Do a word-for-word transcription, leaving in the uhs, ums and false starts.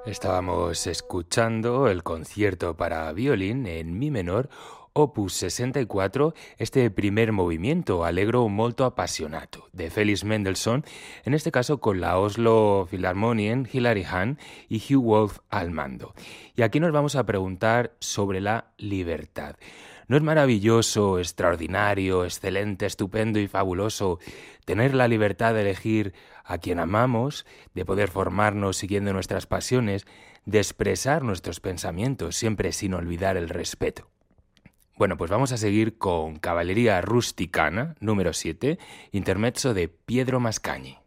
Estábamos escuchando el concierto para violín en mi menor, opus sesenta y cuatro, este primer movimiento, Allegro molto appassionato, de Felix Mendelssohn, en este caso con la Oslo Philharmonien, Hilary Hahn y Hugh Wolf al mando. Y aquí nos vamos a preguntar sobre la libertad. ¿No es maravilloso, extraordinario, excelente, estupendo y fabuloso tener la libertad de elegir a quien amamos, de poder formarnos siguiendo nuestras pasiones, de expresar nuestros pensamientos, siempre sin olvidar el respeto? Bueno, pues vamos a seguir con Cavalleria Rusticana, número siete, intermezzo de Pietro Mascagni.